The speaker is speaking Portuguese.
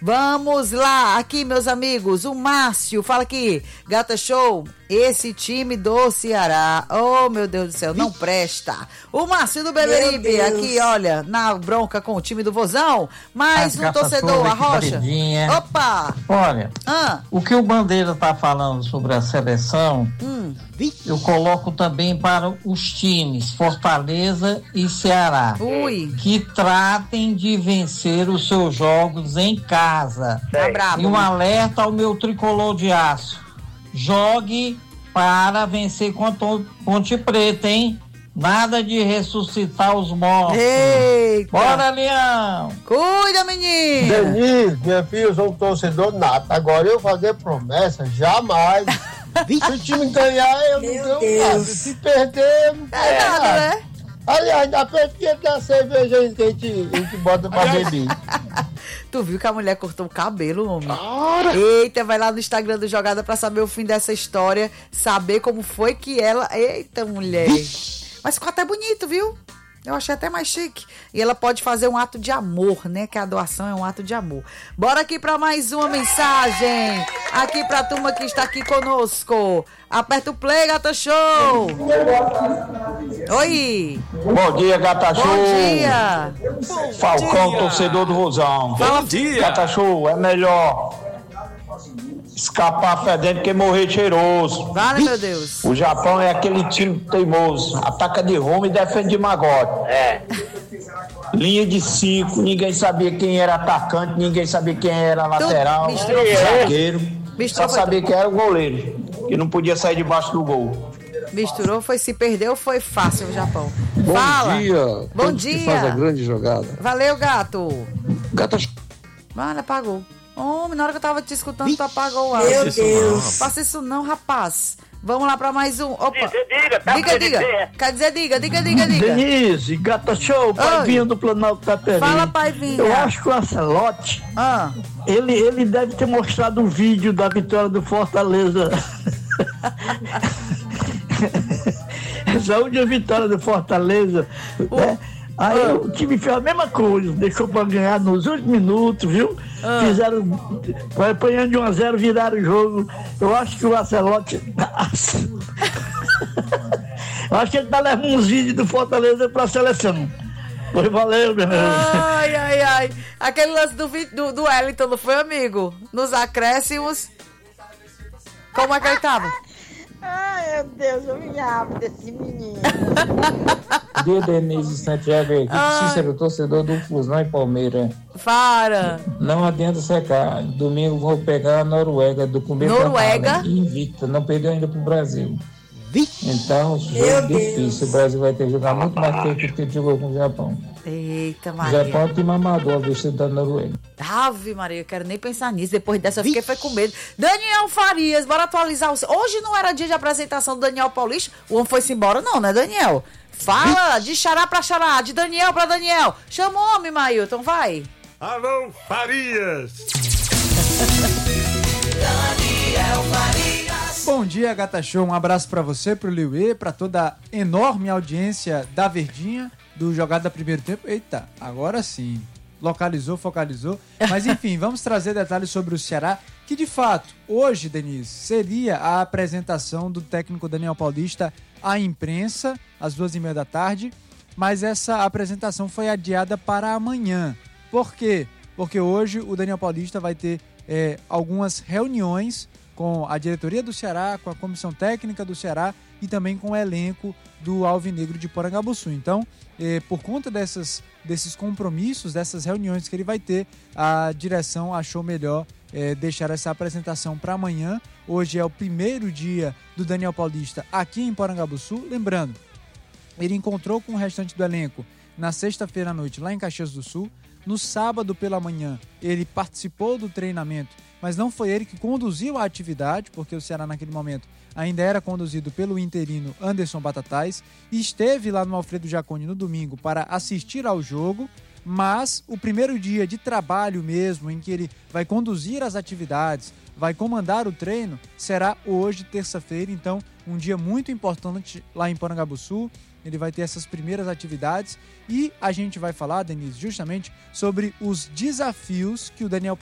Vamos lá, aqui meus amigos, o Márcio fala aqui, Gata Show, esse time do Ceará, oh meu Deus do céu, não presta. O Márcio do Beberibe, aqui olha, na bronca com o time do Vozão, mais um torcedor, a Rocha. Opa! Olha, o que o Bandeira tá falando sobre a seleção, eu coloco também para os times Fortaleza e Ceará, que tratem de vencer os seus jogos em casa. E um alerta ao meu tricolor de aço: jogue para vencer contra Ponte Preta, hein? Nada de ressuscitar os mortos. Eita. Bora, Leão! Cuida, menino! Denise, minha filha, eu sou um torcedor nato. Agora eu fazer promessa, jamais. Se o time ganhar, eu não tenho nada. Se perder, eu não tenho nada. Né? Aliás, na frente da cerveja que a gente bota pra beber. Tu viu que a mulher cortou o cabelo, homem? Eita, vai lá no Instagram do Jogada pra saber o fim dessa história, saber como foi que ela... Eita, mulher! Mas ficou até bonito, viu? Eu achei até mais chique. E ela pode fazer um ato de amor, né? Que a doação é um ato de amor. Bora aqui pra mais uma mensagem. Aqui pra turma que está aqui conosco. Aperta o play, Gata Show. Oi. Bom dia, Gata Show. Bom dia. Falcão, torcedor do Rosão. Bom dia. Gata Show, é melhor escapar fedendo que morrer cheiroso. Vale, meu Deus. O Japão é aquele time teimoso. Ataca de Roma e defende de magote. Linha de 5, ninguém sabia quem era atacante, ninguém sabia quem era lateral, zagueiro. Só sabia que era o goleiro, que não podia sair debaixo do gol. Misturou, se perdeu, foi fácil o Japão. Fala. Bom dia. Que faz a grande jogada. Valeu, gato. Gata. Mano, apagou. Homem, na hora que eu tava te escutando, tu apagou o áudio. Meu Deus. Faça isso não, rapaz. Vamos lá pra mais um. Opa. Diga. Quer dizer, diga. Denise, Gata Show, Paivinho do Planalto Taperi. Fala, Paivinho. Eu acho que o Ancelotti, ele deve ter mostrado um vídeo da vitória do Fortaleza. Essa última vitória do Fortaleza, né? Aí o time fez a mesma coisa, deixou pra ganhar nos últimos minutos, viu? Fizeram, vai apanhando de 1-0, viraram o jogo. Eu acho que o Ancelotti eu acho que ele tá levando uns vídeos do Fortaleza pra seleção. Pois valeu, meu irmão. Ai. Aquele lance do Wellington, não foi, amigo? Nos acréscimos. Como é que ele tava? Ai, meu Deus, eu me amo desse menino. Dia Denise Santiago aqui, Cícero, torcedor do Fusão e Palmeiras. Para! Não adianta secar. Domingo vou pegar a Noruega do começo Noruega? Invicta, não perdeu ainda pro Brasil. Então, jogo difícil. O Brasil vai ter que jogar muito mais tempo que jogou com o Japão. Eita, O Maria. Japão é um time amador, vestido da Noruega. Ave Maria, eu quero nem pensar nisso. Depois dessa, eu fiquei com medo. Daniel Farias, bora atualizar. Hoje não era dia de apresentação do Daniel Paulista. O homem foi-se embora, não, né, Daniel? Fala de xará pra xará, de Daniel pra Daniel. Chama o homem, Mailton, vai. Alô, Farias. Daniel Farias. Bom dia, Gata Show. Um abraço pra você, pro Liuê, pra toda a enorme audiência da Verdinha, do Jogada Primeiro Tempo. Eita, agora sim. Localizou, focalizou. Mas enfim, vamos trazer detalhes sobre o Ceará, que de fato, hoje, Denise, seria a apresentação do técnico Daniel Paulista à imprensa, às 2h30 da tarde, mas essa apresentação foi adiada para amanhã. Por quê? Porque hoje o Daniel Paulista vai ter algumas reuniões com a diretoria do Ceará, com a comissão técnica do Ceará e também com o elenco do Alvinegro de Porangabuçu. Então, por conta desses compromissos, dessas reuniões que ele vai ter, a direção achou melhor deixar essa apresentação para amanhã. Hoje é o primeiro dia do Daniel Paulista aqui em Porangabuçu. Lembrando, ele encontrou com o restante do elenco na sexta-feira à noite lá em Caxias do Sul. No sábado pela manhã, ele participou do treinamento, mas não foi ele que conduziu a atividade, porque o Ceará naquele momento ainda era conduzido pelo interino Anderson Batatais, e esteve lá no Alfredo Jaconi no domingo para assistir ao jogo, mas o primeiro dia de trabalho mesmo, em que ele vai conduzir as atividades, vai comandar o treino, será hoje, terça-feira. Então, um dia muito importante lá em Porangabuçu. Ele vai ter essas primeiras atividades e a gente vai falar, Denise, justamente sobre os desafios que o Daniel